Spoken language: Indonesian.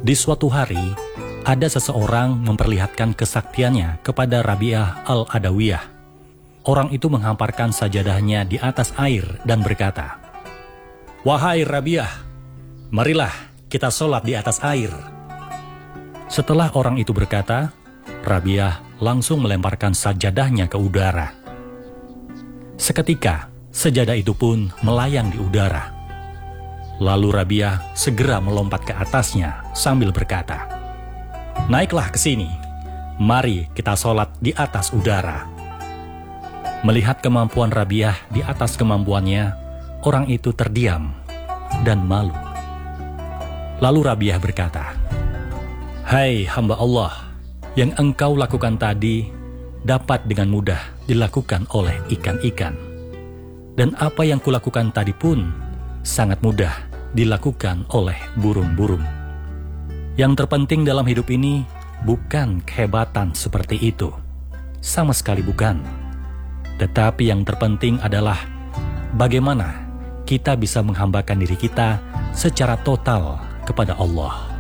Di suatu hari, ada seseorang memperlihatkan kesaktiannya kepada Rabi'ah al-Adawiyah. Orang itu menghamparkan sajadahnya di atas air dan berkata, "Wahai Rabi'ah, marilah kita sholat di atas air." Setelah orang itu berkata, Rabi'ah langsung melemparkan sajadahnya ke udara. Seketika, sajadah itu pun melayang di udara. Lalu Rabi'ah segera melompat ke atasnya sambil berkata, "Naiklah ke sini, mari kita sholat di atas udara." Melihat kemampuan Rabi'ah di atas kemampuannya, orang itu terdiam dan malu. Lalu Rabi'ah berkata, "Hai hamba Allah, yang engkau lakukan tadi dapat dengan mudah dilakukan oleh ikan-ikan. Dan apa yang kulakukan tadi pun sangat mudah dilakukan oleh burung-burung. Yang terpenting dalam hidup ini bukan kehebatan seperti itu. Sama sekali bukan. Tetapi yang terpenting adalah bagaimana kita bisa menghambakan diri kita secara total kepada Allah."